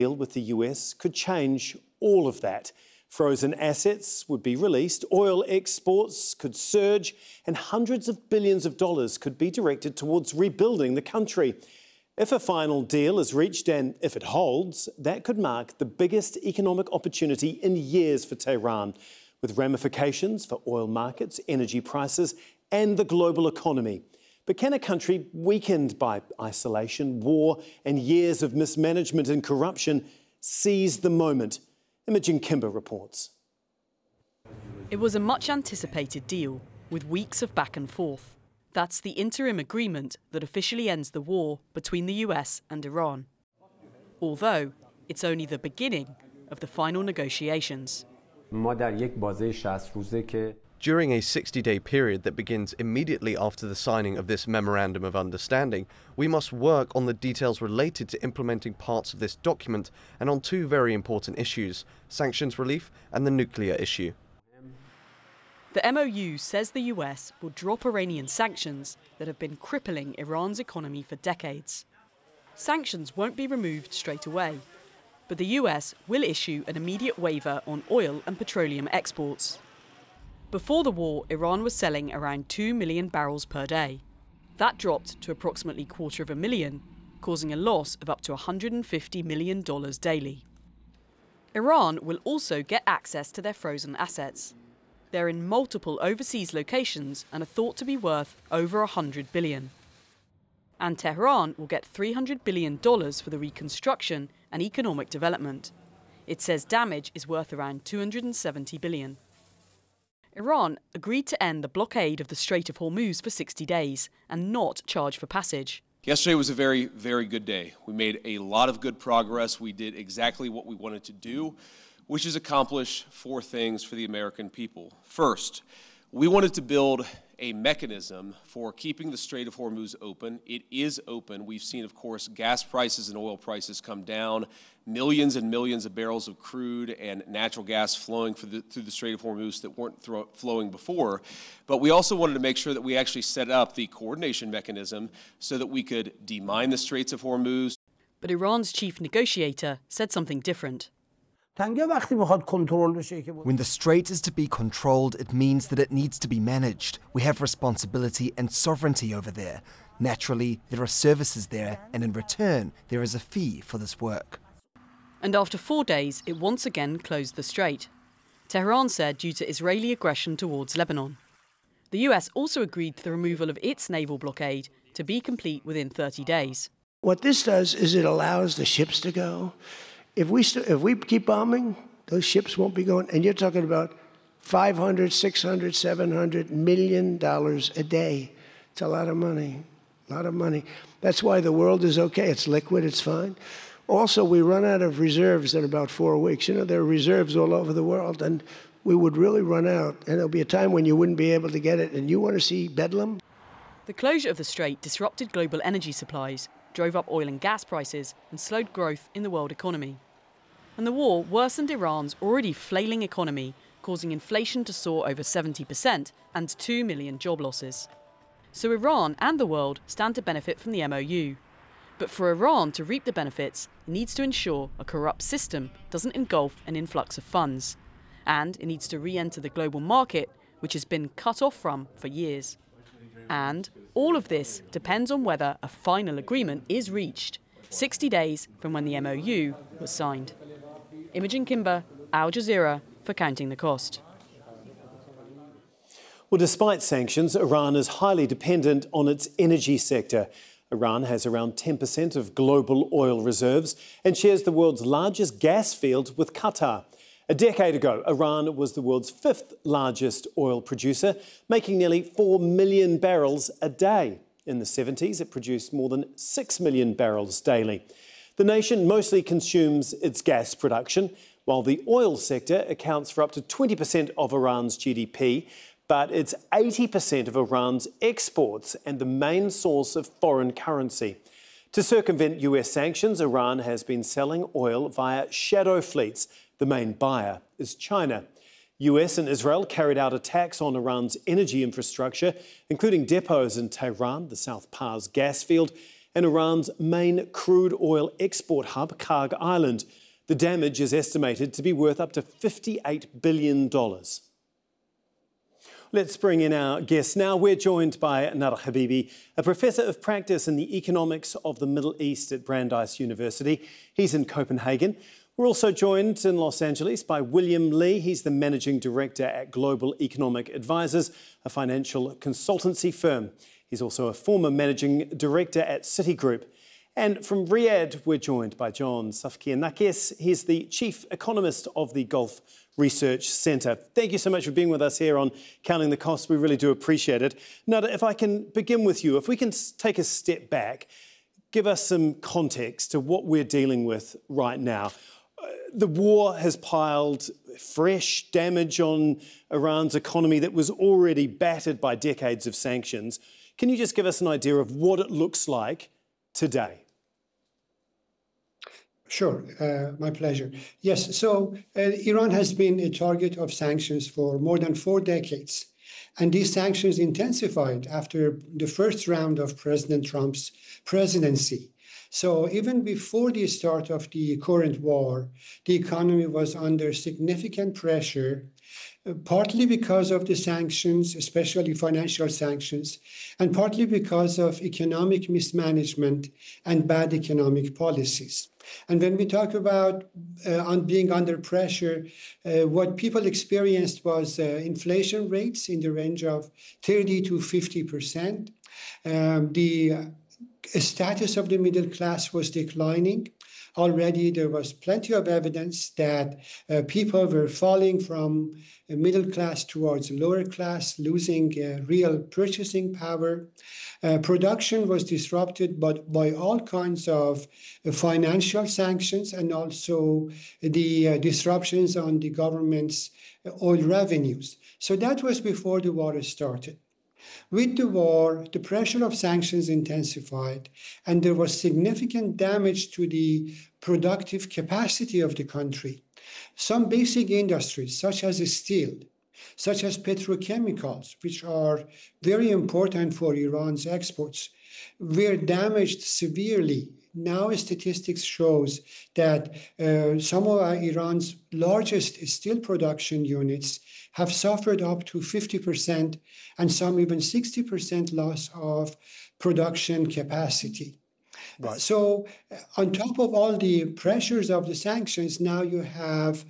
deal with the US could change all of that. Frozen assets would be released, oil exports could surge, and hundreds of billions of dollars could be directed towards rebuilding the country. If a final deal is reached and if it holds, that could mark the biggest economic opportunity in years for Tehran, with ramifications for oil markets, energy prices, and the global economy. But can a country weakened by isolation, war, and years of mismanagement and corruption seize the moment? Imogen Kimber reports. It was a much-anticipated deal, with weeks of back and forth. That's the interim agreement that officially ends the war between the US and Iran. Although, it's only the beginning of the final negotiations. During a 60-day period that begins immediately after the signing of this Memorandum of Understanding, we must work on the details related to implementing parts of this document and on two very important issues: sanctions relief and the nuclear issue. The MOU says the US will drop Iranian sanctions that have been crippling Iran's economy for decades. Sanctions won't be removed straight away, but the US will issue an immediate waiver on oil and petroleum exports. Before the war, Iran was selling around 2 million barrels per day. That dropped to approximately 250,000, causing a loss of up to $150 million daily. Iran will also get access to their frozen assets. They're in multiple overseas locations and are thought to be worth over $100 billion. And Tehran will get $300 billion for the reconstruction and economic development. It says damage is worth around $270 billion. Iran agreed to end the blockade of the Strait of Hormuz for 60 days and not charge for passage. Yesterday was a very, very good day. We made a lot of good progress. We did exactly what we wanted to do, which is accomplish four things for the American people. First, we wanted to build a mechanism for keeping the Strait of Hormuz open. It is open. We've seen, of course, gas prices and oil prices come down, millions and millions of barrels of crude and natural gas flowing through the Strait of Hormuz that weren't flowing before. But we also wanted to make sure that we actually set up the coordination mechanism so that we could demine the Straits of Hormuz. But Iran's chief negotiator said something different. When the strait is to be controlled, it means that it needs to be managed. We have responsibility and sovereignty over there. Naturally, there are services there, and in return, there is a fee for this work. And after 4 days, it once again closed the strait. Tehran said due to Israeli aggression towards Lebanon. The US also agreed to the removal of its naval blockade to be complete within 30 days. What this does is it allows the ships to go. If we keep bombing, those ships won't be going. And you're talking about $500, $600, $700 million a day. It's a lot of money, a lot of money. That's why the world is okay. It's liquid, it's fine. Also, we run out of reserves in about 4 weeks. You know, there are reserves all over the world, and we would really run out. And there'll be a time when you wouldn't be able to get it. And you want to see bedlam? The closure of the strait disrupted global energy supplies, drove up oil and gas prices, and slowed growth in the world economy. And the war worsened Iran's already flailing economy, causing inflation to soar over 70% and 2 million job losses. So Iran and the world stand to benefit from the MOU. But for Iran to reap the benefits, it needs to ensure a corrupt system doesn't engulf an influx of funds. And it needs to re-enter the global market, which has been cut off from for years. And all of this depends on whether a final agreement is reached, 60 days from when the MOU was signed. Imogen Kimber, Al Jazeera, for Counting the Cost. Well, despite sanctions, Iran is highly dependent on its energy sector. Iran has around 10% of global oil reserves and shares the world's largest gas field with Qatar. A decade ago, Iran was the world's 5th largest oil producer, making nearly 4 million barrels a day. In the 70s, it produced more than 6 million barrels daily. The nation mostly consumes its gas production, while the oil sector accounts for up to 20% of Iran's GDP, but it's 80% of Iran's exports and the main source of foreign currency. To circumvent US sanctions, Iran has been selling oil via shadow fleets. The main buyer is China. US and Israel carried out attacks on Iran's energy infrastructure, including depots in Tehran, the South Pars gas field, and Iran's main crude oil export hub, Karg Island. The damage is estimated to be worth up to $58 billion. Let's bring in our guests now. We're joined by Nader Habibi, a professor of practice in the economics of the Middle East at Brandeis University. He's in Copenhagen. We're also joined in Los Angeles by William Lee. He's the managing director at Global Economic Advisors, a financial consultancy firm. He's also a former managing director at Citigroup. And from Riyadh, we're joined by John Safkianakis. He's the chief economist of the Gulf Research Centre. Thank you so much for being with us here on Counting the Costs. We really do appreciate it. Nader, if I can begin with you, if we can take a step back, give us some context to what we're dealing with right now. The war has piled fresh damage on Iran's economy that was already battered by decades of sanctions. Can you just give us an idea of what it looks like today? Sure, my pleasure. Yes, so Iran has been a target of sanctions for more than 4 decades. And these sanctions intensified after the first round of President Trump's presidency. So even before the start of the current war, the economy was under significant pressure, partly because of the sanctions, especially financial sanctions, and partly because of economic mismanagement and bad economic policies. And when we talk about being under pressure, what people experienced was inflation rates in the range of 30 to 50%. The status of the middle class was declining. Already there was plenty of evidence that people were falling from middle class towards lower class, losing real purchasing power. Production was disrupted by all kinds of financial sanctions and also the disruptions on the government's oil revenues. So that was before the war started. With the war, the pressure of sanctions intensified, and there was significant damage to the productive capacity of the country. Some basic industries, such as steel, such as petrochemicals, which are very important for Iran's exports, were damaged severely. Now statistics shows that some of Iran's largest steel production units have suffered up to 50% and some even 60% loss of production capacity. Right. So on top of all the pressures of the sanctions, now you have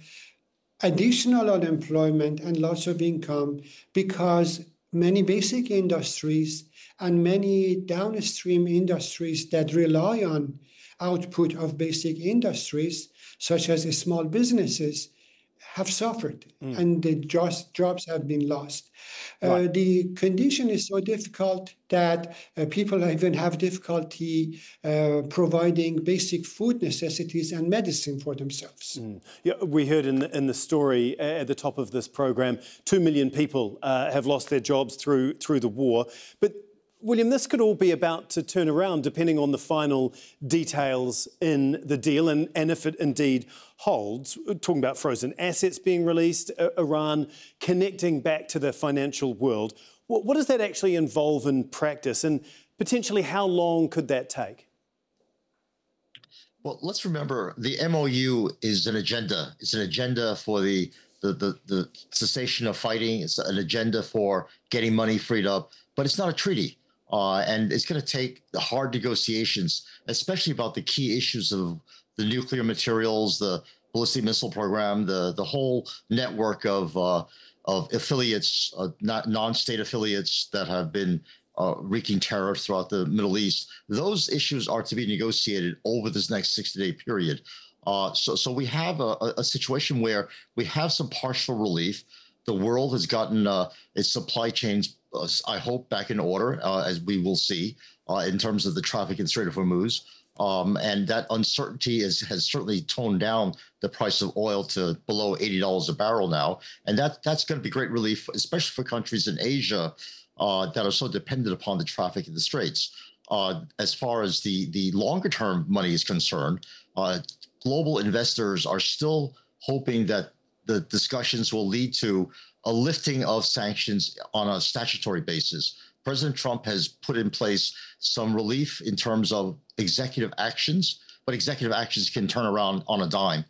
additional unemployment and loss of income because many basic industries and many downstream industries that rely on output of basic industries, such as small businesses, have suffered and the jobs have been lost. Right. The condition is so difficult that people even have difficulty providing basic food necessities and medicine for themselves. Yeah, we heard in the story at the top of this programme, 2 million people have lost their jobs through the war. But William, this could all be about to turn around depending on the final details in the deal and if it indeed holds. We're talking about frozen assets being released, Iran connecting back to the financial world. What does that actually involve in practice, and potentially how long could that take? Well, let's remember the MOU is an agenda. It's an agenda for the cessation of fighting. It's an agenda for getting money freed up, but it's not a treaty. And it's going to take hard negotiations, especially about the key issues of the nuclear materials, the ballistic missile program, the whole network of affiliates, non-state affiliates that have been wreaking terror throughout the Middle East. Those issues are to be negotiated over this next 60-day period. So we have a situation where we have some partial relief. The world has gotten its supply chains, I hope, back in order, as we will see, in terms of the traffic in Strait of Hormuz. And that uncertainty has certainly toned down the price of oil to below $80 a barrel now. And that's going to be great relief, especially for countries in Asia that are so dependent upon the traffic in the Straits. As far as the longer term money is concerned, global investors are still hoping that the discussions will lead to a lifting of sanctions on a statutory basis. President Trump has put in place some relief in terms of executive actions, but executive actions can turn around on a dime.